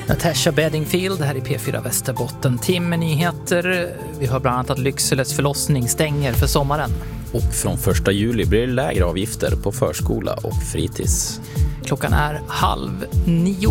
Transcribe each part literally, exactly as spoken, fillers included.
Natasha Bedingfield här i P fyra Västerbotten. Timme nyheter. Vi har bland annat att Lyckseles förlossning stänger för sommaren. Och från första juli blir det lägre avgifter på förskola och fritids. Klockan är halv nio.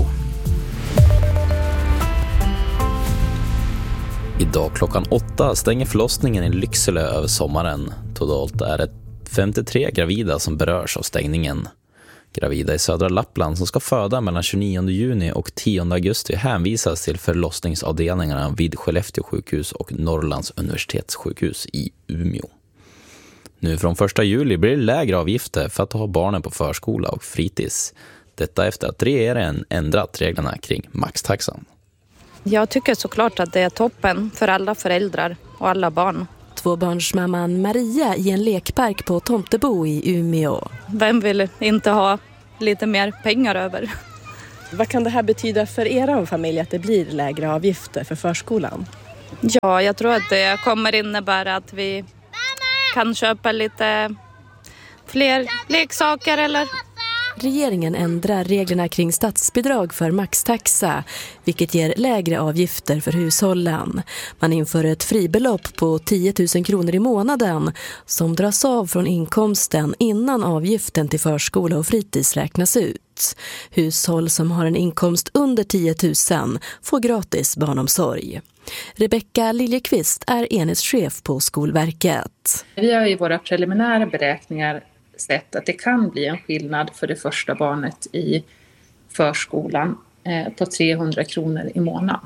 Idag klockan åtta stänger förlossningen i Lycksele över sommaren. Totalt är det femtiotre gravida som berörs av stängningen. Gravida i södra Lappland som ska föda mellan tjugonionde juni och tionde augusti hänvisas till förlossningsavdelningarna vid Skellefteå sjukhus och Norrlands universitetssjukhus i Umeå. Nu från första juli blir det lägre avgifter för att ha barnen på förskola och fritids. Detta efter att regeringen ändrat reglerna kring maxtaxan. Jag tycker såklart att det är toppen för alla föräldrar och alla barn. Tvåbarnsmamman Maria i en lekpark på Tomtebo i Umeå. Vem vill inte ha lite mer pengar över? Vad kan det här betyda för er familj att det blir lägre avgifter för förskolan? Ja, jag tror att det kommer innebära att vi kan köpa lite fler leksaker eller... Regeringen ändrar reglerna kring statsbidrag för maxtaxa, vilket ger lägre avgifter för hushållen. Man inför ett fribelopp på tio tusen kronor i månaden som dras av från inkomsten innan avgiften till förskola och fritids räknas ut. Hushåll som har en inkomst under tio tusen får gratis barnomsorg. Rebecka Liljekvist är enhetschef på Skolverket. Vi har i våra preliminära beräkningar sett att det kan bli en skillnad för det första barnet i förskolan eh, på trehundra kronor i månaden.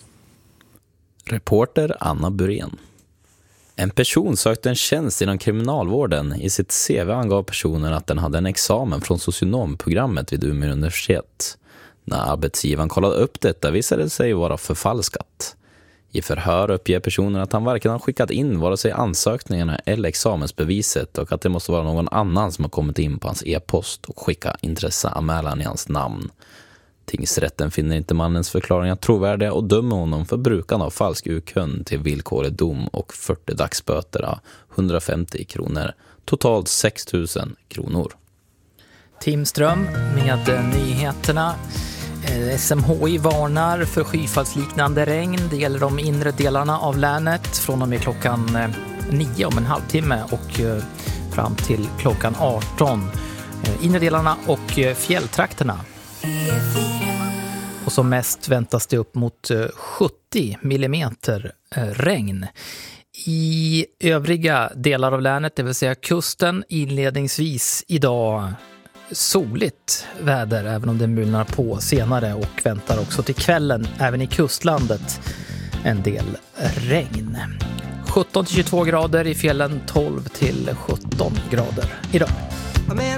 Reporter Anna Burén. En person sökte en tjänst inom kriminalvården. I sitt C V angav personen att den hade en examen från socionomprogrammet vid Umeå universitet. När arbetsgivaren kollade upp detta visade det sig vara förfalskat. I förhör uppger personen att han varken har skickat in vare sig ansökningarna eller examensbeviset och att det måste vara någon annan som har kommit in på hans e-post och skicka intresseanmälan i hans namn. Tingsrätten finner inte mannens förklaringar trovärdiga och dömer honom för brukande av falsk urkund till villkorlig dom och fyrtio dagsböter av hundrafemtio kronor. Totalt sex tusen kronor. Tim Ström med nyheterna. S M H I varnar för skyfallsliknande regn. Det gäller de inre delarna av länet från och med klockan nio om en halvtimme och fram till klockan arton. Inre delarna och fjälltrakterna. Och som mest väntas det upp mot sjuttio millimeter regn. I övriga delar av länet, det vill säga kusten, inledningsvis idag soligt väder, även om det mulnar på senare, och väntar också till kvällen även i kustlandet en del regn. sjutton till tjugotvå grader i fjällen, tolv till sjutton grader idag.